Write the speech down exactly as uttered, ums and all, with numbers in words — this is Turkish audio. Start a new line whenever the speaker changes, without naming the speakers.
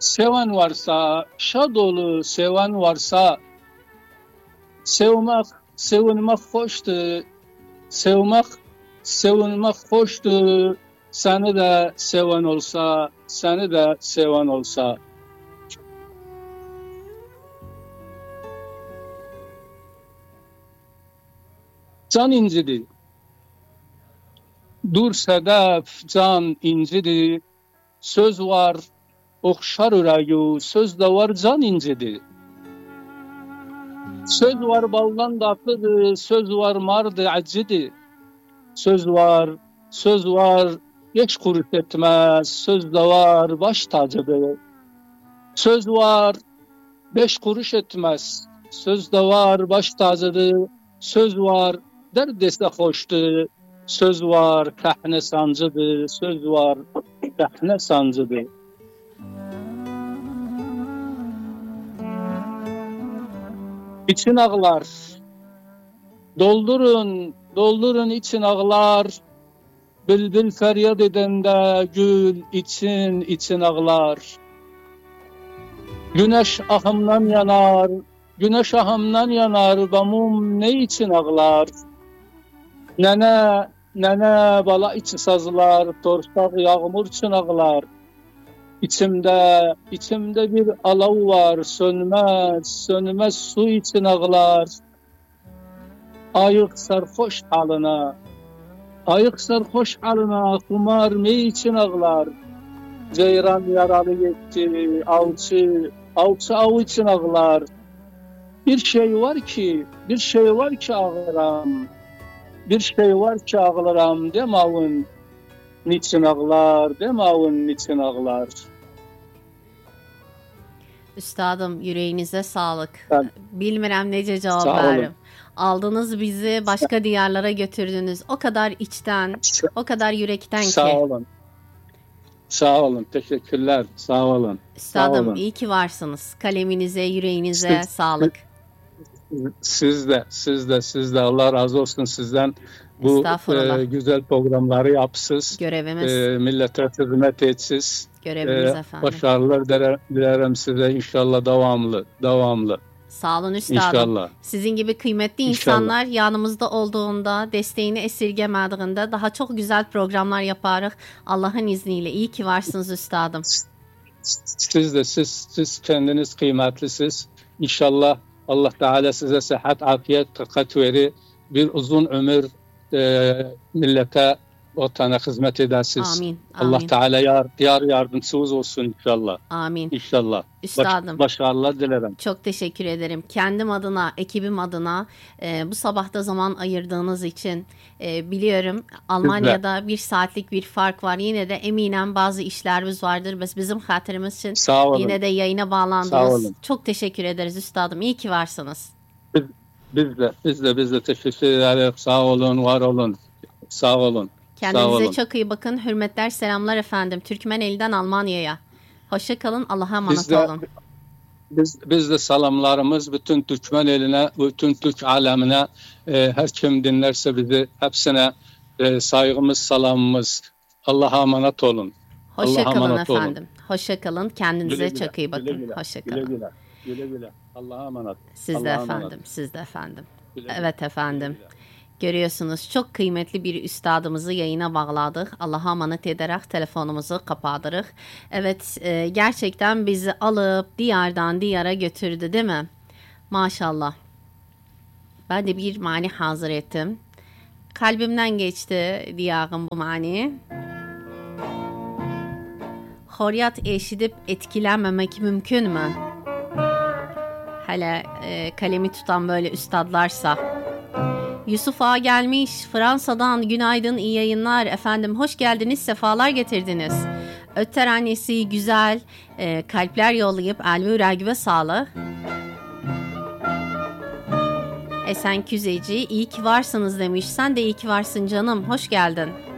Seven varsa, şad dolu seven varsa, sevmek, sevinmek hoştur. Sevmek, sevinmek hoştur. Seni de seven olsa, seni de seven olsa. Can incidir. Dur sedef, can incidir. Söz var, okşar yüreği, söz de var, can incidir. Söz var, baldan tatlıdır, söz var, mardı acıdır. Söz var, söz var, beş kuruş etmez, söz de var, baş tacıdır. Söz var, beş kuruş etmez, söz de var, baş tacıdır. Söz var, dert dese hoştur. Söz var, kahne sancıdır. Söz var, kahne sancıdır. İçin ağlar. Doldurun, doldurun için ağlar. Bülbül feryat edende gül için için ağlar. Güneş ahımdan yanar, güneş ahımdan yanar. Bamum ne için ağlar? Nene, nene bala için sazlar. Torpak yağmur için ağlar. İçimde, içimde bir alav var. Sönmez, sönmez su için ağlar. Ayık sarhoş halına, ayık sarhoş halına, kumar mey için ağlar. Ceyran yaralı gitti, avcı, avcı av için ağlar. Bir şey var ki, bir şey var ki ağlaram. Bir şey var ki ağlaram, demavun niçin ağlar, demavun niçin ağlar.
Üstadım, yüreğinize sağlık.
Ben,
Bilmirəm necə cavab veririm. Aldınız bizi, başka diyarlara götürdünüz. O kadar içten, o kadar yürekten ki.
Sağ olun. Sağ olun. Teşekkürler. Sağ olun.
Üstadım,
Sağ olun.
iyi ki varsınız. Kaleminize, yüreğinize
Siz,
sağlık.
Siz de, siz de, siz de. Allah razı olsun sizden. Bu e, güzel programları yapsız.
Görevimiz.
E, millete hizmet etsiz.
Görevimiz
e,
efendim.
Başarılar dilerim size inşallah devamlı, devamlı.
Sağ olun üstadım.
İnşallah.
Sizin gibi kıymetli
İnşallah.
insanlar yanımızda olduğunda, desteğini esirgemediğinde daha çok güzel programlar yaparız. Allah'ın izniyle. İyi ki varsınız üstadım.
Siz de, siz, siz kendiniz kıymetlisiniz. İnşallah Allah Teala size sıhhat, afiyet, tıkat verir. Bir uzun ömür e, millete, vatana hizmet edersiniz.
Amin.
Allah
Amin.
Teala yar, yar yardımcınız olsun inşallah.
Amin.
İnşallah.
Üstadım.
Baş, başarılar dilerim.
Çok teşekkür ederim. Kendim adına, ekibim adına e, bu sabahta zaman ayırdığınız için e, biliyorum Almanya'da bir saatlik bir fark var. Yine de eminim bazı işlerimiz vardır. Biz bizim hatırımız için
Sağ olun.
yine de yayına bağlandınız. Çok teşekkür ederiz üstadım. İyi ki varsınız.
Biz, biz de, biz de, biz de teşekkür ederiz. Sağ olun, var olun. Sağ olun.
Kendinize çok iyi bakın. Hürmetler, selamlar efendim. Türkmeneli'den Almanya'ya. Hoşça kalın. Allah'a emanet
biz de,
olun.
Biz, biz de selamlarımız bütün Türkmeneli'ne, bütün Türk alemine, e, her kim dinlerse bizi hepsine e, saygımız, salamımız. Allah'a emanet olun.
Hoşça kalın efendim. Hoşça kalın. Kendinize
güle güle,
çok iyi bakın.
Güle güle,
Hoşça kalın.
Güle güle. Güle güle. Allah'a emanet.
Siz de efendim. Emanet. Siz de efendim. Güle güle. Evet efendim. Güle güle. Görüyorsunuz çok kıymetli bir üstadımızı yayına bağladık. Allah'a emanet ederek telefonumuzu kapatırıq. Evet e, gerçekten bizi alıp diyardan diyara götürdü değil mi? Maşallah. Ben de bir mani hazır ettim. Kalbimden geçti diyağım bu mani. Horyat eşidip etkilenmemek mümkün mü? Hele e, kalemi tutan böyle üstadlarsa. Yusuf Ağa gelmiş Fransa'dan, günaydın, iyi yayınlar efendim, hoş geldiniz, sefalar getirdiniz. Öter annesi güzel e, kalpler yollayıp elve yüreğe sağlık. Esen Küzeci iyi ki varsınız demiş. Sen de iyi ki varsın canım, hoş geldin.